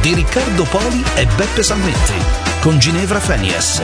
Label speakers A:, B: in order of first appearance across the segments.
A: di Riccardo Poli e Beppe Salmetti, con Ginevra Fenies.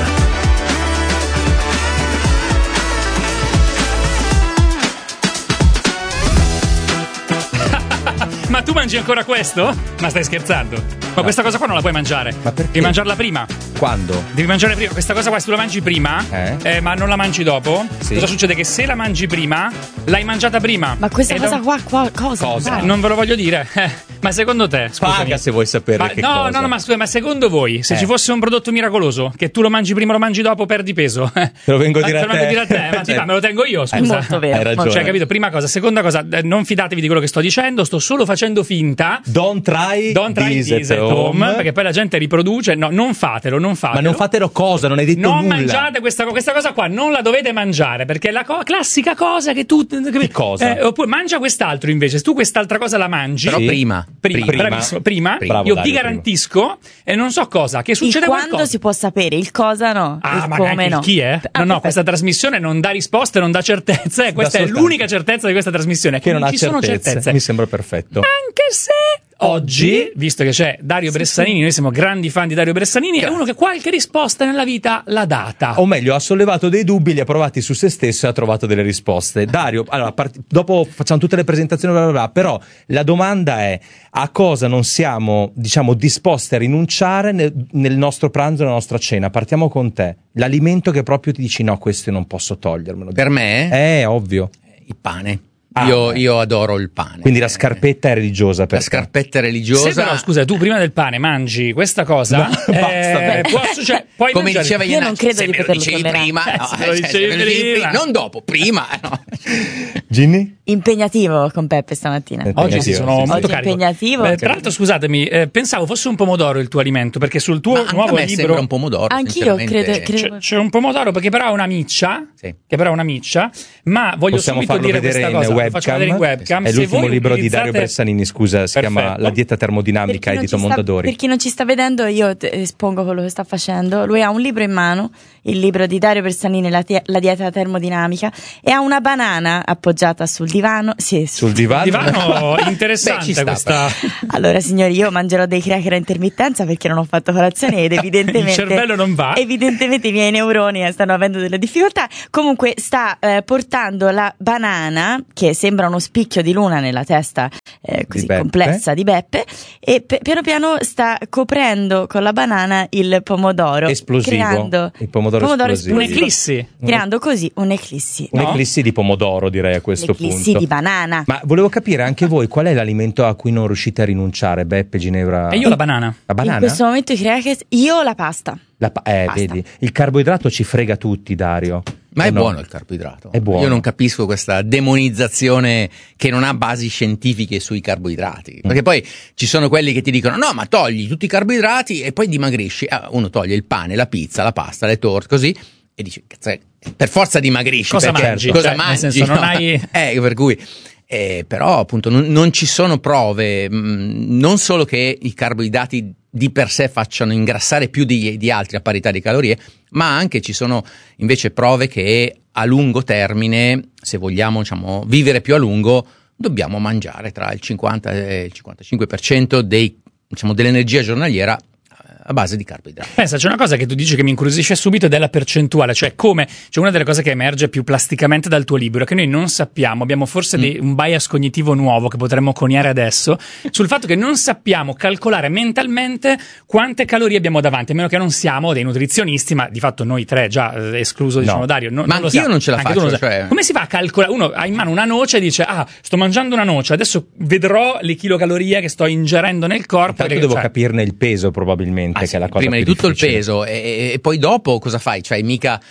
B: Ma tu mangi ancora questo? Ma stai scherzando? Ma questa cosa qua non la puoi mangiare.
C: Ma perché?
B: Devi mangiarla prima.
C: Quando?
B: Devi mangiare prima. Questa cosa qua, se tu la mangi prima, ma non la mangi dopo,
C: sì.
B: Cosa succede? Che se la mangi prima, l'hai mangiata prima.
D: Ma questa cosa qua, cosa?
B: Non ve lo voglio dire. Ma secondo te, scusami,
C: Paga se vuoi sapere che cosa.
B: No, ma scusa, ma secondo voi, se ci fosse un prodotto miracoloso, che tu lo mangi prima o lo mangi dopo, perdi peso?
C: Te lo vengo a dire a te.
B: Ma ti va, me lo tengo io, scusa.
D: È molto vero.
C: Hai ragione.
B: Cioè, capito? Prima cosa. Seconda cosa, non fidatevi di quello che sto dicendo, sto solo facendo finta.
C: Don't try
B: this at home, perché poi la gente riproduce. No, non fatelo.
C: Ma non fatelo cosa? Non hai detto
B: non
C: nulla.
B: Mangiate questa cosa qua, non la dovete mangiare, perché è la classica cosa che tu...
C: Che cosa?
B: Oppure mangia quest'altro invece, se tu quest'altra cosa la mangi...
E: Però prima.
B: Bravissimo, prima.
C: Bravo,
B: Io
C: Dario,
B: vi garantisco, e non so cosa, che succede
D: quando
B: qualcosa.
D: si può sapere, il cosa no,
B: Ah,
D: il
B: ma
D: come
B: anche
D: no.
B: il chi è? No, questa trasmissione non dà risposte, non dà certezze, questa è l'unica certezza di questa trasmissione,
C: che non
B: non
C: ha
B: ci sono certezze.
C: Mi sembra perfetto.
B: Anche se oggi, visto che c'è Dario Bressanini, noi siamo grandi fan di Dario Bressanini, è uno che qualche risposta nella vita l'ha data.
C: O meglio, ha sollevato dei dubbi, li ha provati su se stesso e ha trovato delle risposte. Dario, allora, dopo facciamo tutte le presentazioni, bla bla bla, però la domanda è: a cosa non siamo, diciamo, disposti a rinunciare nel nostro pranzo, nella nostra cena? Partiamo con te. L'alimento che proprio ti dici no, questo io non posso togliermelo.
E: Per me?
C: È ovvio.
E: Il pane.
C: Ah,
E: io adoro il pane.
C: Quindi la scarpetta è religiosa per
E: La scarpetta è religiosa.
B: Se però, scusa, tu prima del pane mangi questa cosa,
C: No, basta.
B: puoi
E: come
B: mangiare...
E: diceva
D: Io non credo
E: se
D: di
E: me lo
D: poterlo
E: dicevi
D: tollerare.
E: prima,
B: Se lo dicevi prima.
E: non dopo, prima. No.
C: Ginny?
D: Impegnativo con Peppe stamattina.
B: Oggi sì, sono molto
D: Oggi è
B: carico.
D: impegnativo.
B: Tra l'altro, scusatemi, pensavo fosse un pomodoro il tuo alimento, perché sul tuo
E: Ma anche
B: nuovo
E: a me
B: libro
E: sembra un pomodoro.
D: Anch'io
E: sinceramente.
D: credo.
B: c'è un pomodoro, perché però ha una miccia,
E: Sì.
B: ma voglio
C: Possiamo
B: subito
C: farlo
B: dire
C: vedere
B: questa
C: in
B: cosa. Lo faccio vedere in webcam.
C: È
B: Se
C: l'ultimo
B: voi
C: libro di
B: utilizzate-
C: Dario Bressanini, scusa, si chiama
B: Perfetto.
C: La dieta termodinamica, edito Mondadori.
D: Per chi non ci sta vedendo, io espongo quello che sta facendo. Lui ha un libro in mano, il libro di Dario Bressanini, la dieta termodinamica, e ha una banana appoggiata sul divano. Sì,
C: Sul divano?
B: Divano interessante.
E: Beh, ci sta,
B: questa.
D: Allora, signori, io mangerò dei cracker a intermittenza perché non ho fatto colazione ed evidentemente
B: Il cervello non va.
D: Evidentemente i miei neuroni stanno avendo delle difficoltà. Comunque sta portando la banana, che sembra uno spicchio di luna nella testa così
C: Beppe.
D: complessa di Beppe, e piano piano sta coprendo con la banana il pomodoro,
C: Esplosivo.
D: creando
C: Il pomodoro esplosivo.
B: Un'eclissi.
D: creando così un'eclissi.
C: Un'eclissi di pomodoro, direi, a questo
D: L'eclissi
C: punto.
D: di banana.
C: Ma volevo capire anche voi qual è l'alimento a cui non riuscite a rinunciare, Beppe, Ginevra?
B: E io la banana.
C: La banana?
D: In questo momento i crackers, io la pasta. Basta.
C: Vedi, il carboidrato ci frega tutti, Dario.
E: Ma
C: O
E: è
C: no?
E: buono il carboidrato.
C: È buono.
E: Io non capisco questa demonizzazione che non ha basi scientifiche sui carboidrati. Perché poi ci sono quelli che ti dicono: no, ma togli tutti i carboidrati e poi dimagrisci. Uno toglie il pane, la pizza, la pasta, le torte, così, e dici: cazzo, per forza dimagrisci.
B: Cosa
E: perché
B: mangi?
E: Cosa
B: Cioè, nel
E: mangi?
B: senso, non
E: no?
B: hai-
E: Per cui... però appunto non ci sono prove, non solo che i carboidrati di per sé facciano ingrassare più di altri a parità di calorie, ma anche ci sono invece prove che a lungo termine, se vogliamo, diciamo, vivere più a lungo, dobbiamo mangiare tra il 50 e il 55% dell'energia giornaliera a base di carboidrati.
B: Pensa, c'è una cosa che tu dici che mi incuriosisce subito ed è la percentuale, cioè come, c'è una delle cose che emerge più plasticamente dal tuo libro, è che noi non sappiamo, abbiamo forse un bias cognitivo nuovo che potremmo coniare adesso, sul fatto che non sappiamo calcolare mentalmente quante calorie abbiamo davanti, a meno che non siamo dei nutrizionisti, ma di fatto noi tre, già escluso diciamo Dario,
E: Ma
B: non lo
E: anch'io
B: siamo.
E: non ce la
B: Anche tu
E: faccio,
B: non lo sai.
E: cioè...
B: Come si fa a calcolare? Uno ha in mano una noce e dice: ah, sto mangiando una noce, adesso vedrò le chilocalorie che sto ingerendo nel corpo.
C: Intanto
B: perché,
C: devo
B: cioè,
C: capirne il peso, probabilmente, che è la cosa
E: prima
C: più
E: di tutto
C: difficile.
E: il peso e poi dopo cosa fai? Cioè mica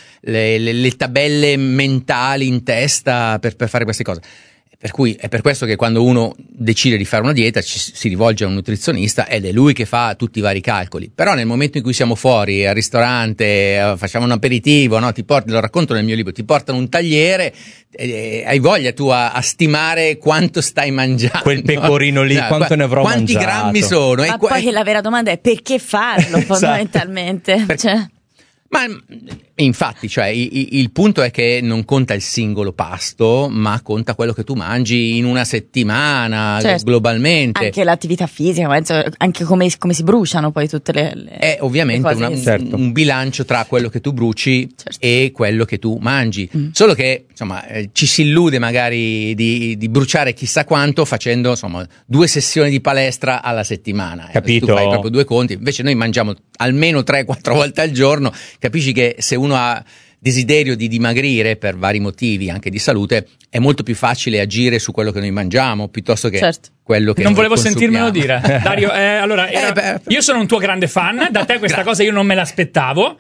E: le tabelle mentali in testa per fare queste cose. Per cui è per questo che quando uno decide di fare una dieta si rivolge a un nutrizionista ed è lui che fa tutti i vari calcoli. Però nel momento in cui siamo fuori al ristorante, facciamo un aperitivo, no? Lo racconto nel mio libro, ti portano un tagliere, hai voglia tu a stimare quanto stai mangiando.
C: Quel pecorino lì, quanto ne avrò
E: quanti
C: mangiato?
E: grammi sono?
D: Ma poi la vera domanda è perché farlo, fondamentalmente.
E: Ma Infatti, cioè, il punto è che non conta il singolo pasto, ma conta quello che tu mangi in una settimana,
D: Certo.
E: globalmente.
D: Anche l'attività fisica, penso, anche come si bruciano poi tutte le
E: È ovviamente
D: le cose che-
C: Certo.
E: un bilancio tra quello che tu bruci
D: Certo.
E: e quello che tu mangi. Solo che insomma ci si illude magari di bruciare chissà quanto facendo insomma 2 sessioni di palestra alla settimana.
C: Capito.
E: Tu fai proprio 2 conti, invece noi mangiamo almeno 3-4 volte al giorno. Capisci che se uno ha desiderio di dimagrire per vari motivi, anche di salute, è molto più facile agire su quello che noi mangiamo piuttosto che
D: Certo.
E: quello che
B: Non
E: noi
B: volevo sentirmelo
E: consumiamo.
B: dire. Dario, allora, io sono un tuo grande fan, da te questa cosa io non me l'aspettavo.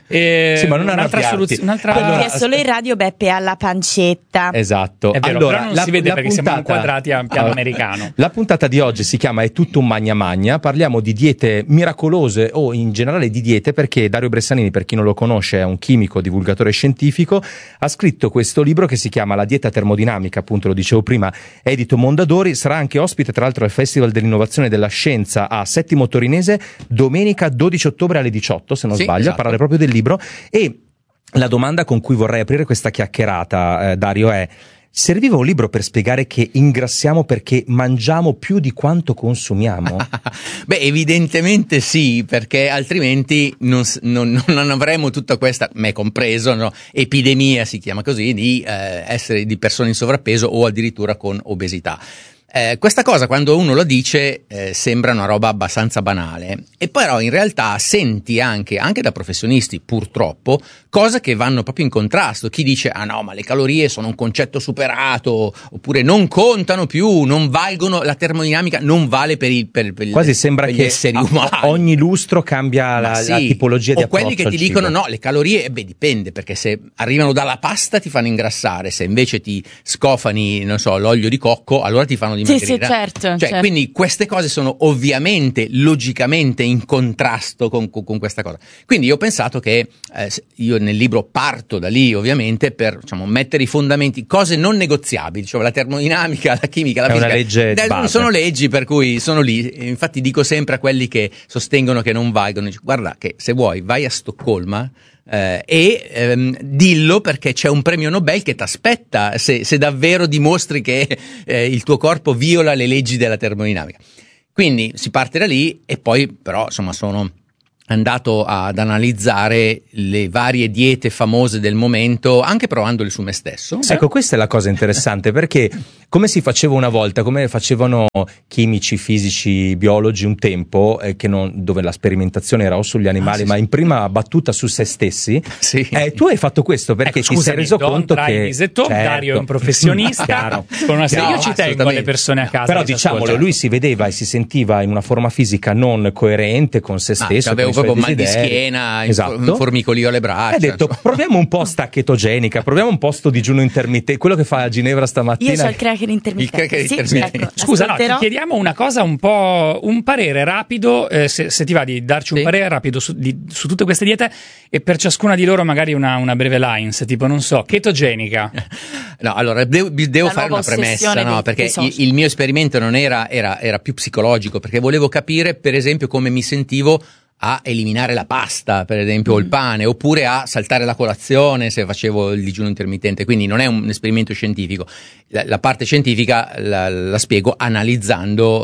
C: Sì, ma non
B: un'altra
C: arrabbiarti.
B: soluzione. Un'altra...
C: Allora,
D: È solo in radio Beppe ha la pancetta.
C: Esatto.
B: È vero,
C: allora,
B: però non si vede perché siamo inquadrati a piano americano.
C: La puntata di oggi si chiama È tutto un magna magna. Parliamo di diete miracolose o in generale di diete, perché Dario Bressanini, per chi non lo conosce, è un chimico, divulgatore scientifico. Ha scritto questo libro che si chiama La dieta termodinamica, appunto lo dicevo prima, edito Mondadori. Sarà anche ospite tra l'altro al Festival dell'Innovazione e della Scienza a Settimo Torinese domenica 12 ottobre alle 18, se non
E: Sì,
C: sbaglio,
E: esatto.
C: a parlare proprio del libro. E la domanda con cui vorrei aprire questa chiacchierata, Dario, è: serviva un libro per spiegare che ingrassiamo perché mangiamo più di quanto consumiamo?
E: Beh, evidentemente sì, perché altrimenti non avremo tutta questa, me compreso, no, epidemia si chiama così, di essere di persone in sovrappeso o addirittura con obesità. Questa cosa quando uno lo dice sembra una roba abbastanza banale, e però in realtà senti anche da professionisti purtroppo cose che vanno proprio in contrasto. Chi dice ah no, ma le calorie sono un concetto superato, oppure non contano più, non valgono, la termodinamica non vale per
C: Quasi sembra
E: per gli
C: che
E: esseri umani.
C: ogni lustro cambia la
E: Sì.
C: tipologia di
E: o quelli
C: approccio
E: che ti
C: al cibo.
E: dicono no, le calorie, beh, dipende, perché se arrivano dalla pasta ti fanno ingrassare, se invece ti scofani, non so, l'olio di cocco, allora ti fanno dimagrire.
D: Sì, certo,
E: Cioè,
D: certo.
E: quindi queste cose sono ovviamente logicamente in contrasto con questa cosa. Quindi io ho pensato che io nel libro parto da lì, ovviamente, per diciamo mettere i fondamenti, cose non negoziabili, cioè la termodinamica, la chimica, la
C: È una
E: fisica.
C: legge base.
E: Sono leggi per cui sono lì. Infatti dico sempre a quelli che sostengono che non valgono, dico, guarda che se vuoi vai a Stoccolma dillo, perché c'è un premio Nobel che ti aspetta se davvero dimostri che il tuo corpo viola le leggi della termodinamica. Quindi si parte da lì, e poi però insomma sono andato ad analizzare le varie diete famose del momento, anche provandole su me stesso.
C: Ecco, questa è la cosa interessante, perché come si faceva una volta, come facevano chimici, fisici, biologi un tempo, dove la sperimentazione era o sugli animali,
E: sì,
C: ma
E: sì.
C: in prima battuta su se stessi,
E: Sì.
C: Tu hai fatto questo perché
B: Ecco,
C: ti sei
B: scusami,
C: reso
B: Don
C: conto che...
B: Trainisetto,
C: Certo.
B: Dario è un professionista.
C: Chiaro.
B: Con una serie.
E: No,
B: Io ci tengo
E: assolutamente.
B: alle persone a casa.
C: Però
B: che ci
C: diciamolo,
B: ascoltano.
C: lui si vedeva e si sentiva in una forma fisica non coerente con se stesso.
E: Avevo
C: con i suoi
E: proprio mal di
C: desideri.
E: schiena,
C: Esatto.
E: formicolio alle braccia.
C: Hai detto,
E: insomma.
C: proviamo un po' sta chetogenica, proviamo un po' sto digiuno intermittente, quello che fa a Ginevra stamattina.
D: Io so il cracker intermittente.
E: Il cracker
D: Sì,
E: intermittente.
D: ecco,
B: Scusa, no,
D: ascolterò.
B: ti chiediamo una cosa un parere rapido, se ti va di darci un
E: Sì.
B: parere rapido su tutte queste diete, e per ciascuna di loro magari una breve lines, tipo non so, chetogenica.
E: No, allora devo
D: La
E: fare
D: nuova
E: una premessa,
D: ossessione
E: no?
D: dei
E: Perché
D: social.
E: il mio esperimento non era più psicologico, perché volevo capire, per esempio, come mi sentivo a eliminare la pasta, per esempio, o il pane, oppure a saltare la colazione se facevo il digiuno intermittente. Quindi non è un esperimento scientifico. La parte scientifica la spiego analizzando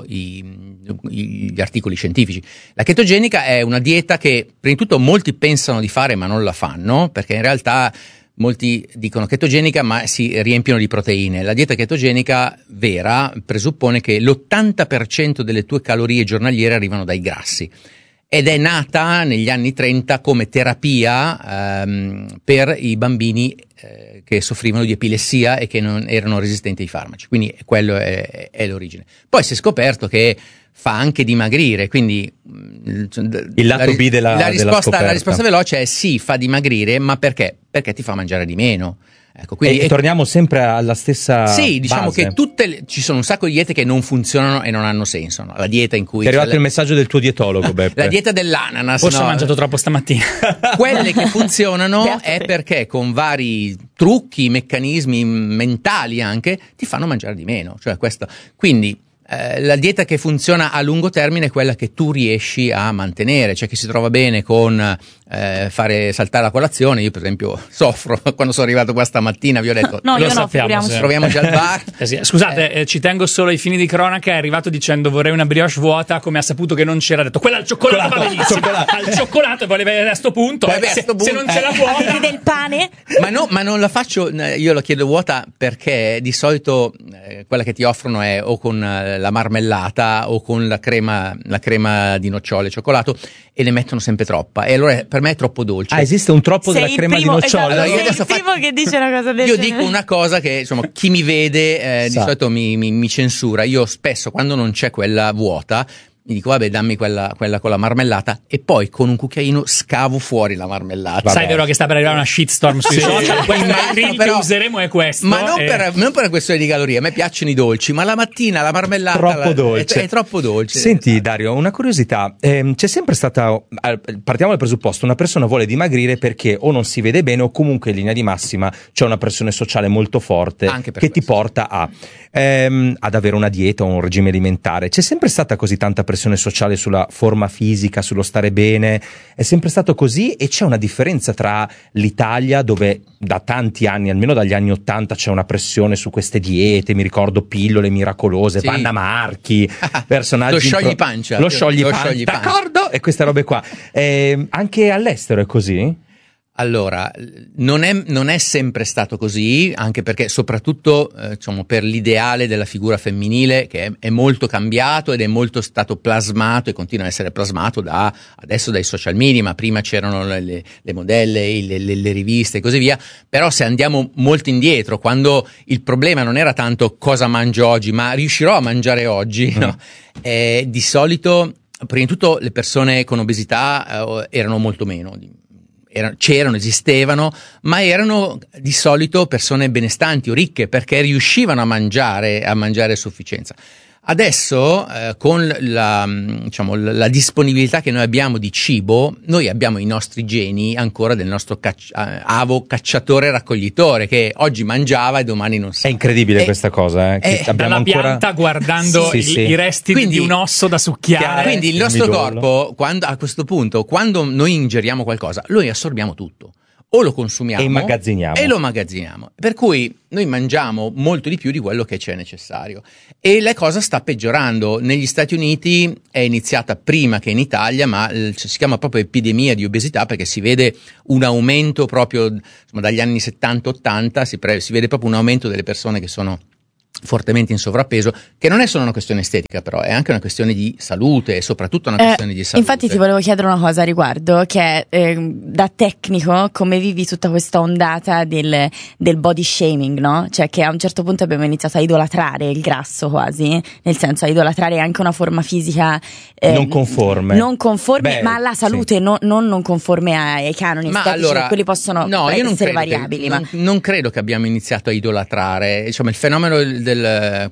E: gli articoli scientifici. La chetogenica è una dieta che, prima di tutto, molti pensano di fare ma non la fanno, perché in realtà molti dicono chetogenica ma si riempiono di proteine. La dieta chetogenica vera presuppone che l'80% delle tue calorie giornaliere arrivano dai grassi, ed è nata negli anni 30 come terapia per i bambini che soffrivano di epilessia e che non erano resistenti ai farmaci. Quindi quello è l'origine. Poi si è scoperto che fa anche dimagrire, quindi
C: Il lato B della scoperta.
E: La risposta veloce è sì, fa dimagrire, ma perché? Perché ti fa mangiare di meno. Ecco, quindi
C: E torniamo sempre alla stessa
E: sì, diciamo
C: base.
E: che ci sono un sacco di diete che non funzionano e non hanno senso, no? La dieta in cui
C: Ti è arrivato il messaggio del tuo dietologo, Beppe.
E: la dieta dell'ananas,
B: Forse
E: no?
B: ho mangiato troppo stamattina.
E: Quelle che funzionano
D: Beato
E: è
D: te.
E: perché con vari trucchi, meccanismi mentali anche, ti fanno mangiare di meno. Cioè questo. Quindi la dieta che funziona a lungo termine è quella che tu riesci a mantenere, cioè che si trova bene con fare saltare la colazione. Io per esempio soffro quando sono arrivato qua stamattina, vi ho detto
D: No,
B: lo
D: io no,
B: sappiamo,
D: figuriamoci.
B: sì.
E: proviamoci al bar.
B: Sì. Scusate, ci tengo solo ai fini di cronaca. È arrivato dicendo vorrei una brioche vuota, come ha saputo che non c'era, ha detto quella al cioccolato va benissimo, al cioccolato, e poi a sto punto,
E: Poi,
B: se non
E: punto,
B: ce la vuota
D: del pane?
E: Ma non la faccio, io la chiedo vuota perché di solito quella che ti offrono è o con la marmellata o con la crema di nocciole e cioccolato, e ne mettono sempre troppa, e allora per me è troppo dolce.
C: Esiste un troppo della crema di nocciole?
D: Esatto,
E: Allora, io
D: sei
E: adesso
D: il primo che dice una cosa del
E: Io
D: genere.
E: dico una cosa che insomma chi mi vede di
C: Sa.
E: solito mi censura. Io spesso quando non c'è quella vuota mi dico vabbè, dammi quella con la marmellata, e poi con un cucchiaino scavo fuori la marmellata.
C: Vabbè.
B: sai vero che sta per arrivare una shitstorm sui social, questi
E: Immagino,
B: che
E: però-
B: useremo è questo,
E: Ma non,
B: e-
E: non per una questione di calorie, a me piacciono i dolci, ma la mattina la marmellata
C: Troppo dolce.
E: È troppo dolce.
C: Senti Dario, una curiosità, c'è sempre stata, partiamo dal presupposto, una persona vuole dimagrire perché o non si vede bene o comunque in linea di massima c'è una pressione sociale molto forte
E: Anche per
C: che ti
E: questo.
C: porta ad avere una dieta o un regime alimentare. C'è sempre stata così tanta pressione sociale sulla forma fisica, sullo stare bene? È sempre stato così, e c'è una differenza tra l'Italia, dove da tanti anni, almeno dagli anni '80, c'è una pressione su queste diete, mi ricordo pillole miracolose,
E: Sì.
C: Vanna Marchi, personaggi
E: Lo sciogli-pancia.
C: lo sciogli-pancia,
E: Lo sciogli-pancia.
C: d'accordo, e queste robe qua. Anche all'estero è così?
E: Allora, non è sempre stato così, anche perché soprattutto diciamo, per l'ideale della figura femminile, che è molto cambiato ed è molto stato plasmato e continua a essere plasmato adesso dai social media, ma prima c'erano le modelle, le riviste e così via. Però se andiamo molto indietro, quando il problema non era tanto cosa mangio oggi, ma riuscirò a mangiare oggi, no? Di solito, prima di tutto, le persone con obesità erano molto meno. Esistevano, ma erano di solito persone benestanti o ricche, perché riuscivano a mangiare a sufficienza. Adesso con la disponibilità che noi abbiamo di cibo, noi abbiamo i nostri geni ancora del nostro avo cacciatore raccoglitore, che oggi mangiava e domani non sa.
C: È incredibile questa cosa, che abbiamo
B: dalla
C: ancora
B: pianta guardando
C: Sì.
B: i resti
E: Quindi-
B: di un osso da succhiare.
E: Quindi il
C: il
E: nostro
C: midollo.
E: corpo, a questo punto, quando noi ingeriamo qualcosa, noi assorbiamo tutto. O lo consumiamo
C: E
E: immagazziniamo. Per cui noi mangiamo molto di più di quello che c'è necessario. E la cosa sta peggiorando. Negli Stati Uniti è iniziata prima che in Italia, ma si chiama proprio epidemia di obesità, perché si vede un aumento proprio dagli anni 70-80, si vede proprio un aumento delle persone che sono fortemente in sovrappeso, che non è solo una questione estetica, però è anche una questione di salute, e soprattutto una questione di salute.
D: Infatti ti volevo chiedere una cosa a riguardo, che da tecnico come vivi tutta questa ondata del body shaming, no? Cioè che a un certo punto abbiamo iniziato a idolatrare il grasso quasi, nel senso a idolatrare anche una forma fisica
C: non conforme.
D: Beh, ma alla salute,
C: sì.
D: non conforme ai canoni
E: Ma
D: estetici,
E: allora,
D: quelli possono
E: no, io non
D: essere
E: credo
D: variabili. Ma
E: non credo che abbiamo iniziato a idolatrare, insomma, il fenomeno del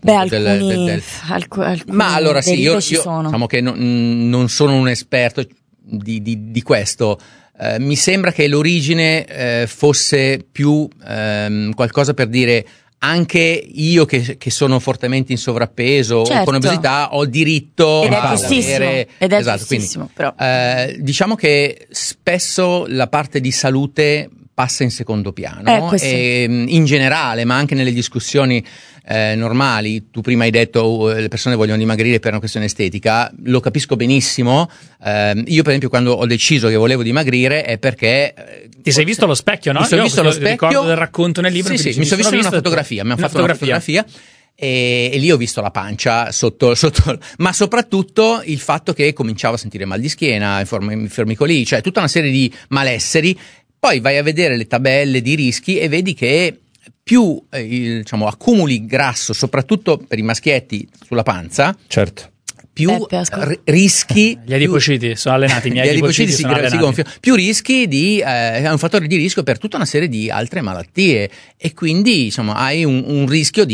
D: alcuni
E: ma allora sì, io
D: ci sono.
E: diciamo che non sono un esperto di questo. Mi sembra che l'origine fosse più qualcosa per dire: anche io che sono fortemente in sovrappeso o con obesità ho diritto
D: ed è
E: ad
D: giustissimo,
E: avere,
D: ed è
E: esatto,
D: giustissimo,
E: quindi,
D: però.
E: diciamo che spesso la parte di salute passa in secondo piano, e, in generale, ma anche nelle discussioni normali. Tu prima hai detto le persone vogliono dimagrire per una questione estetica, lo capisco benissimo. Io per esempio quando ho deciso che volevo dimagrire è perché
B: ti sei visto allo specchio, no?
E: Mi sono visto allo specchio,
B: ricordo del racconto nel libro.
E: Sì, mi sono visto in una fotografia, mi hanno fatto una fotografia. E lì ho visto la pancia sotto, ma soprattutto il fatto che cominciavo a sentire mal di schiena, formicolii, cioè tutta una serie di malesseri. Poi vai a vedere le tabelle di rischi e vedi che più accumuli grasso, soprattutto per i maschietti sulla panza,
C: certo,
E: più rischi.
B: Gli adipociti sono allenati, i miei adipociti si
E: gonfiano, più rischi è un fattore di rischio per tutta una serie di altre malattie, e quindi insomma hai un rischio di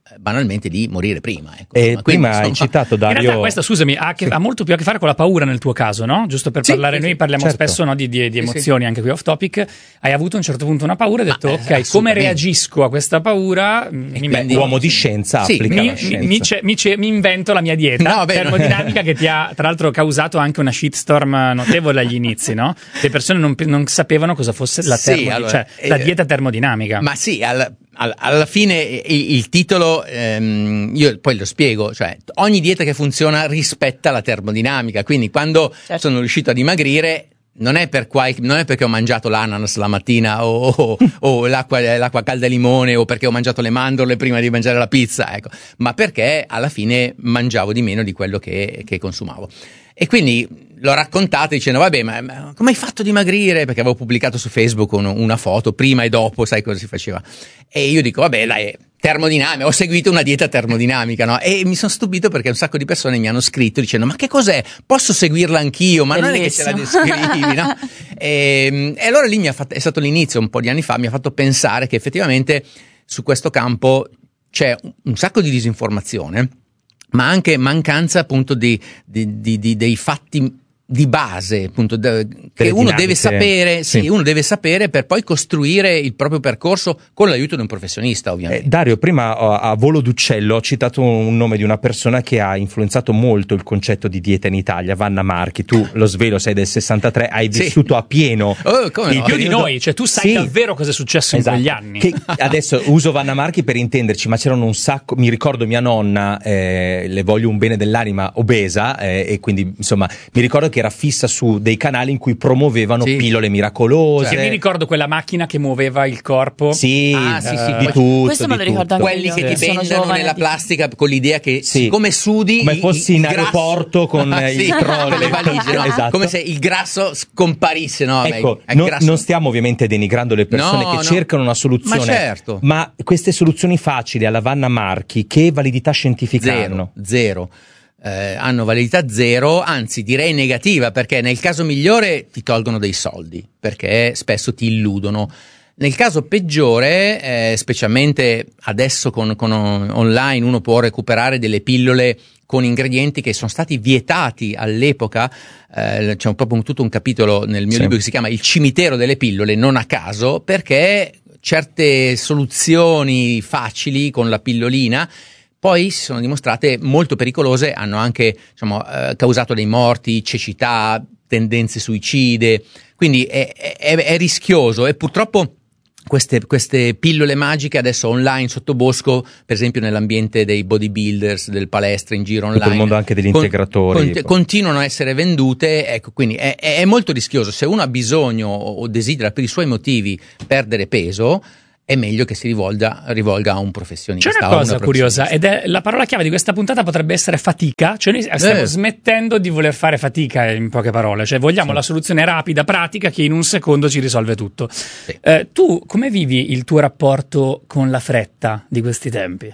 E: banalmente di morire prima. Ecco.
C: Quindi, prima hai citato Dario.
B: In realtà questa, scusami, ha molto più a che fare con la paura nel tuo caso, no? Giusto per parlare, noi parliamo spesso, no, di emozioni, anche qui off topic. Hai avuto a un certo punto una paura e hai detto ok, come reagisco a questa paura?
C: Uomo di scienza applica la scienza.
B: Mi invento la mia dieta termodinamica che ti ha tra l'altro causato anche una shitstorm notevole agli inizi, no? Le persone non sapevano cosa fosse la dieta termodinamica.
E: Ma sì, alla fine il titolo, io poi lo spiego, cioè ogni dieta che funziona rispetta la termodinamica, quindi quando sono riuscito a dimagrire non è perché ho mangiato l'ananas la mattina o l'acqua calda limone o perché ho mangiato le mandorle prima di mangiare la pizza, ecco, ma perché alla fine mangiavo di meno di quello che consumavo. E quindi l'ho raccontato dicendo vabbè, ma come hai fatto a dimagrire? Perché avevo pubblicato su Facebook una foto prima e dopo, sai cosa si faceva? E io dico vabbè, dai, termodinamica, ho seguito una dieta termodinamica, no? E mi sono stupito perché un sacco di persone mi hanno scritto dicendo ma che cos'è? Posso seguirla anch'io? Ma non è che ce la descrivi, no? E allora lì è stato l'inizio, un po' di anni fa, mi ha fatto pensare che effettivamente su questo campo c'è un sacco di disinformazione, ma anche mancanza appunto dei fatti di base, appunto, che uno deve sapere, uno deve sapere per poi costruire il proprio percorso con l'aiuto di un professionista, ovviamente.
C: Dario, prima a volo d'uccello ho citato un nome di una persona che ha influenzato molto il concetto di dieta in Italia, Vanna Marchi. Tu, lo svelo, sei del 63, hai vissuto a pieno
B: più di noi, cioè tu sai davvero cosa è successo in quegli anni.
C: Che adesso uso Vanna Marchi per intenderci, ma c'erano un sacco, mi ricordo mia nonna, le voglio un bene dell'anima, obesa, e quindi insomma mi ricordo che era fissa su dei canali in cui promuovevano pillole miracolose.
B: Cioè, mi ricordo quella macchina che muoveva il corpo.
C: Di tutto.
D: Questo me lo ricordo anche
E: quelli che ti vendono nella plastica con l'idea che siccome sudi,
C: come fossi in aeroporto con i trolley,
E: le valigie, no?
C: Esatto.
E: Come se il grasso scomparisse, no?
C: Ecco, non stiamo ovviamente denigrando le persone che cercano una soluzione, ma queste soluzioni facili alla Vanna Marchi che validità scientifica hanno?
E: Zero. Hanno validità zero, anzi direi negativa, perché nel caso migliore ti tolgono dei soldi, perché spesso ti illudono. Nel caso peggiore, specialmente adesso con online, uno può recuperare delle pillole con ingredienti che sono stati vietati all'epoca. C'è proprio tutto un capitolo nel mio libro che si chiama Il cimitero delle pillole, non a caso, perché certe soluzioni facili con la pillolina poi si sono dimostrate molto pericolose, hanno anche causato dei morti, cecità, tendenze suicide, quindi è rischioso e purtroppo queste pillole magiche adesso online sottobosco, per esempio nell'ambiente dei bodybuilders, del palestra in giro online,
C: tutto il mondo anche degli integratori,
E: continuano a essere vendute, ecco, quindi è molto rischioso. Se uno ha bisogno o desidera per i suoi motivi perdere peso, è meglio che si rivolga a un professionista.
B: C'è una cosa curiosa, ed è la parola chiave di questa puntata potrebbe essere fatica, cioè noi stiamo smettendo di voler fare fatica, in poche parole, cioè vogliamo la soluzione rapida, pratica, che in un secondo ci risolve tutto. Tu come vivi il tuo rapporto con la fretta di questi tempi?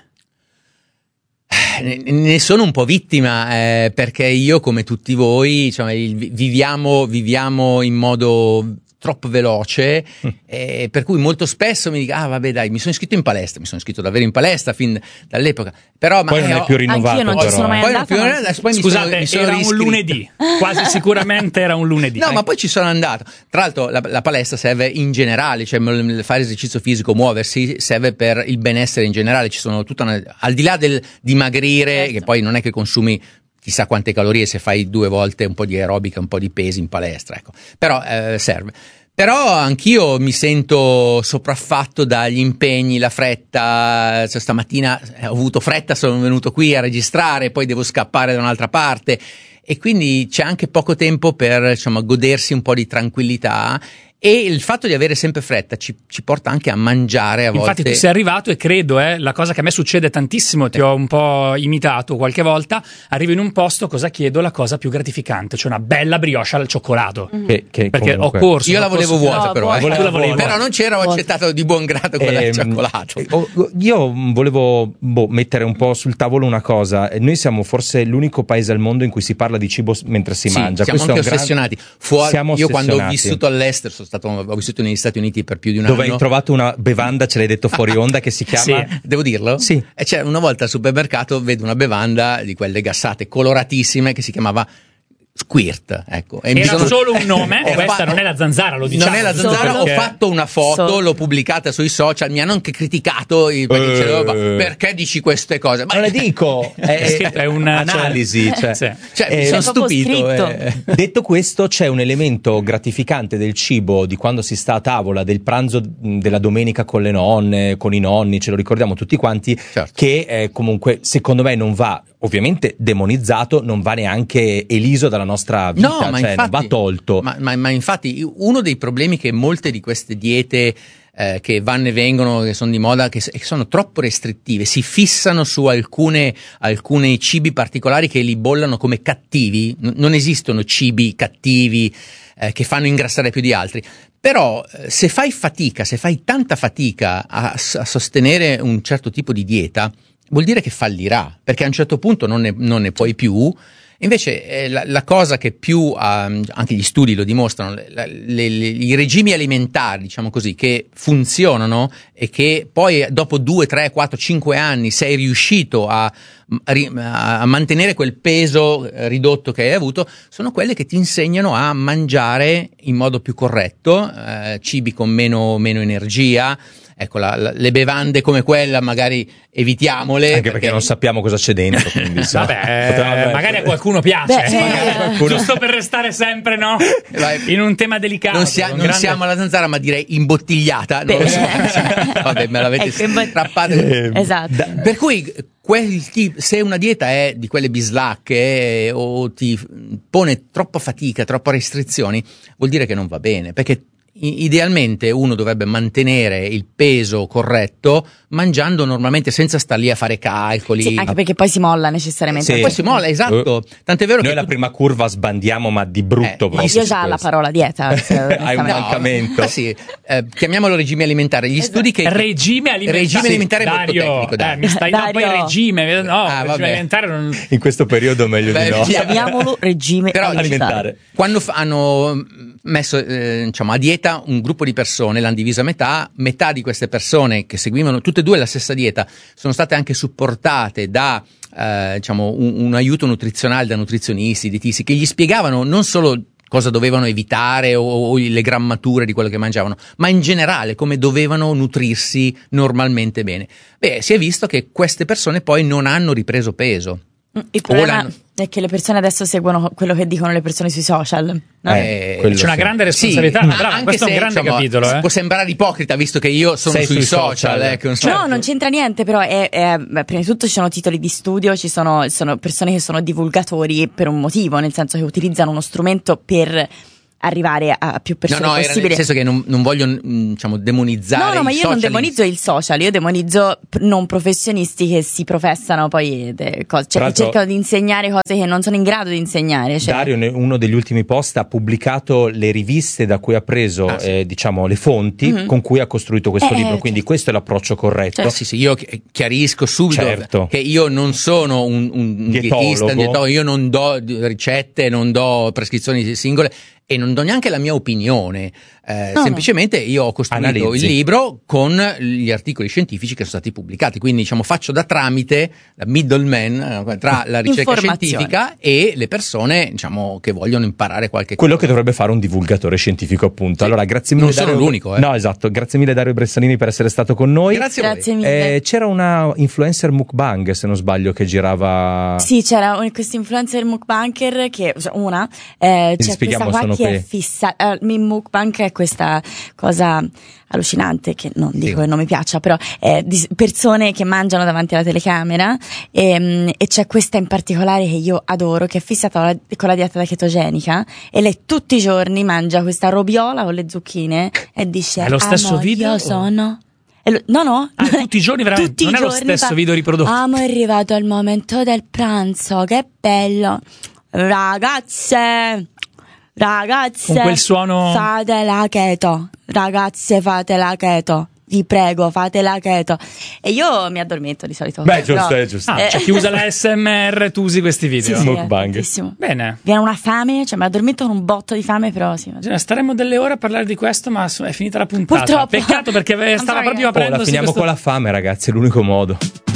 E: Ne sono un po' vittima, perché io come tutti voi viviamo in modo troppo veloce, per cui molto spesso mi dico vabbè dai, mi sono iscritto in palestra, mi sono iscritto davvero in palestra fin dall'epoca, però
C: poi non è più rinnovato.
D: Anch'io non ci sono mai andata.
B: Scusate, era un lunedì, quasi sicuramente era un lunedì.
E: No, ma poi ci sono andato. Tra l'altro la palestra serve in generale, cioè fare esercizio fisico, muoversi, serve per il benessere in generale. Ci sono al di là del dimagrire, che poi non è che consumi chissà quante calorie se fai 2 volte un po' di aerobica, un po' di pesi in palestra, ecco. Però serve. Però anch'io mi sento sopraffatto dagli impegni, la fretta. Stamattina ho avuto fretta, sono venuto qui a registrare, poi devo scappare da un'altra parte e quindi c'è anche poco tempo per godersi un po' di tranquillità. E il fatto di avere sempre fretta ci porta anche a mangiare a volte.
B: Infatti tu sei arrivato e credo, la cosa che a me succede tantissimo, ti ho un po' imitato qualche volta, arrivo in un posto, cosa chiedo? La cosa più gratificante, cioè una bella brioche al cioccolato.
C: Che
B: perché
C: comunque...
B: ho corso.
E: Io la volevo vuota però.
B: Però
E: non c'era, ho accettato di buon grado quella al cioccolato.
C: Io volevo mettere un po' sul tavolo una cosa. Noi siamo forse l'unico paese al mondo in cui si parla di cibo mentre si mangia.
E: Siamo anche ossessionati. Io quando ho vissuto all'estero sono ho vissuto negli Stati Uniti per più di un
C: Dove
E: anno.
C: hai trovato una bevanda, ce l'hai detto fuori onda, che si chiama?
B: Sì.
E: Devo dirlo?
C: Sì.
E: E c'è una volta al supermercato vedo una bevanda di quelle gassate coloratissime che si chiamava Squirt, ecco. E
B: Era solo un nome,
E: Ho
B: questa
E: fatto-
B: non è la zanzara, lo diciamo.
E: Non è la zanzara,
B: perché-
E: ho fatto una foto,
D: Solo.
E: l'ho pubblicata sui social, mi hanno anche criticato perché dicevo, "Ma perché dici queste cose?" Ma
C: Non le dico,
B: È scritto, è una
C: analisi. Cioè.
B: Sì.
E: Cioè, mi
C: Eh,
E: sono
D: è proprio
E: stupito.
D: scritto.
C: Detto questo, c'è un elemento gratificante del cibo di quando si sta a tavola, del pranzo della domenica con le nonne, con i nonni, ce lo ricordiamo tutti quanti,
E: Certo.
C: che comunque secondo me non va ovviamente demonizzato, non va neanche eliso dalla nostra vita,
E: No, ma
C: cioè
E: infatti,
C: non va tolto.
E: Ma infatti uno dei problemi che molte di queste diete che vanno e vengono, che sono di moda, che sono troppo restrittive, si fissano su alcuni cibi particolari che li bollano come cattivi. Non esistono cibi cattivi che fanno ingrassare più di altri. Però se fai tanta fatica a sostenere un certo tipo di dieta, vuol dire che fallirà, perché a un certo punto non ne puoi più. Invece la cosa che più, anche gli studi lo dimostrano, i regimi alimentari, diciamo così, che funzionano e che poi dopo 2, 3, 4, 5 anni sei riuscito a mantenere quel peso ridotto che hai avuto, sono quelle che ti insegnano a mangiare in modo più corretto, cibi con meno energia. Ecco, le bevande come quella magari evitiamole.
C: Anche perché non sappiamo cosa c'è dentro. Quindi,
B: Vabbè, magari a qualcuno piace.
D: Beh,
B: Magari a qualcuno-
C: sì.
B: Giusto per restare sempre, no? In un tema delicato.
E: Non
B: con
E: non
B: grande-
E: siamo alla zanzara, ma direi imbottigliata. Non lo so. Vabbè, me l'avete
D: Ecco,
E: strappata.
D: Esatto.
E: Per cui se una dieta è di quelle bislacche o ti pone troppa fatica, troppe restrizioni, vuol dire che non va bene, perché idealmente uno dovrebbe mantenere il peso corretto mangiando normalmente senza star lì a fare calcoli.
D: Sì, anche perché poi si molla necessariamente.
C: Sì.
E: Poi si molla, esatto. Tant'è vero
C: Noi
E: che
C: la prima curva sbandiamo, ma di brutto. proprio
D: Io
C: su
D: già la
C: questo.
D: parola dieta.
C: Hai un
D: onestamente.
C: mancamento.
E: Sì, chiamiamolo regime alimentare. Gli studi che
B: Regime alimentare.
E: Regime alimentare è molto
B: Dario,
E: tecnico, dai.
B: mi stai no,
D: Dario.
B: poi regime, no, regime
E: vabbè.
B: alimentare non...
C: In questo periodo meglio
E: Beh,
C: di no.
E: sì,
D: Chiamiamolo regime
E: Però
C: alimentare.
E: Quando hanno messo diciamo a dieta un gruppo di persone, l'hanno diviso a metà di queste persone che seguivano tutte e due la stessa dieta sono state anche supportate da diciamo un aiuto nutrizionale da nutrizionisti, dietisti che gli spiegavano non solo cosa dovevano evitare o le grammature di quello che mangiavano, ma in generale come dovevano nutrirsi normalmente bene. Beh, si è visto che queste persone poi non hanno ripreso peso.
D: Il problema è che le persone adesso seguono quello che dicono le persone sui social, no?
C: Quello
B: C'è una
C: sì.
B: grande responsabilità,
E: Sì,
B: brava,
E: anche
B: questo è un
E: se,
B: grande
E: insomma,
B: capitolo.
E: può sembrare ipocrita visto che io sono
C: Sei
E: sui
C: sui
E: social,
C: social.
E: ecco, insomma.
D: No, non c'entra niente, però beh, prima di tutto ci sono titoli di studio, sono persone che sono divulgatori per un motivo, nel senso che utilizzano uno strumento per arrivare a più persone
E: No, era
D: possibile.
E: nel senso che non voglio diciamo demonizzare
D: No, ma
E: i
D: io non
E: social.
D: demonizzo il social, io demonizzo non professionisti che si professano poi cioè
C: Tra
D: che
C: l'altro-
D: cercano di insegnare cose che non sono in grado di insegnare. Cioè.
C: Dario, in uno degli ultimi post, ha pubblicato le riviste da cui ha preso
E: sì.
C: diciamo le fonti con cui ha costruito questo libro, quindi
D: certo.
C: questo è l'approccio corretto.
E: Sì, io chiarisco subito
C: Certo.
E: che io non sono un dietista, un dietologo, io non do ricette, non do prescrizioni singole e non do neanche la mia opinione, semplicemente io ho costruito
C: Analizzi.
E: il libro con gli articoli scientifici che sono stati pubblicati, quindi diciamo faccio da tramite, da middleman tra la ricerca
D: Informazione.
E: scientifica e le persone diciamo che vogliono imparare qualche
C: Quello
E: cosa.
C: che dovrebbe fare un divulgatore scientifico, appunto.
E: Sì.
C: Allora, grazie mille.
E: Non sono
C: Dario.
E: l'unico,
C: No, esatto. Grazie mille, Dario Bressanini, per essere stato con noi.
E: Grazie a voi.
D: Grazie mille.
C: C'era una influencer mukbang, se non sbaglio, che girava.
D: Sì, c'era questo influencer mukbanger che c'è questa
C: spieghiamo,
D: qua
C: sono
D: che è
C: qui.
D: fissa. Il mukbang è questa cosa allucinante che non dico che non mi piaccia, però è di persone che mangiano davanti alla telecamera e c'è questa in particolare che io adoro, che è fissata con la dieta chetogenica e lei tutti i giorni mangia questa robiola con le zucchine e dice:
B: È lo stesso
D: "Amore,
B: video?
D: Io sono." No.
B: Ah, tutti i giorni veramente?
D: Tutti i
B: Non è lo
D: giorni
B: stesso
D: fa,
B: video riprodotto?
D: Amo, è arrivato il momento del pranzo, che bello. Ragazze,
B: Con quel suono-
D: fate la keto. Ragazze, fate la keto. vi prego, fate la keto. E io mi addormento di solito.
C: Beh, giusto,
D: però,
C: è giusto.
B: C'è chi usa la SMR, tu usi questi video.
D: sì,
C: Mukbang.
D: tantissimo.
B: Bene.
D: Viene una fame, cioè mi addormento con un botto di fame, però sì.
B: Staremo delle ore a parlare di questo, ma è finita la puntata.
D: Purtroppo.
B: Peccato perché stava proprio
C: La
B: aprendosi
C: finiamo
B: questo...
C: con la fame, ragazzi, è l'unico modo.